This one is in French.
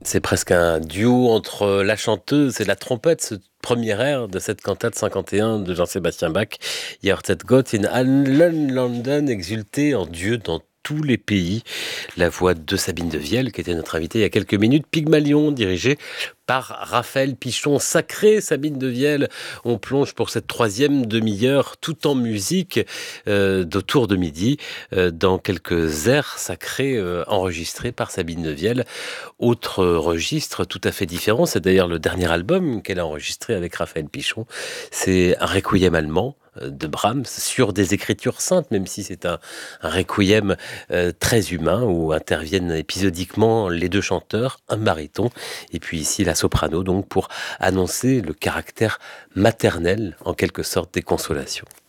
C'est presque un duo entre la chanteuse et la trompette, ce premier air de cette cantate 51 de Jean-Sébastien Bach. Ihr hat Gott in allen Ländern exulté en Dieu dans tous les pays. La voix de Sabine Devielle, qui était notre invitée il y a quelques minutes. Pygmalion, dirigé par Raphaël Pichon. Sacré Sabine Devielle, on plonge pour cette troisième demi-heure tout en musique d'Autour de midi dans quelques airs sacrés enregistrés par Sabine Devielle. Autre registre tout à fait différent, c'est d'ailleurs le dernier album qu'elle a enregistré avec Raphaël Pichon. C'est un requiem allemand de Brahms sur des écritures saintes, même si c'est un requiem très humain où interviennent épisodiquement les deux chanteurs, un baryton et puis ici la soprano, donc pour annoncer le caractère maternel en quelque sorte des consolations.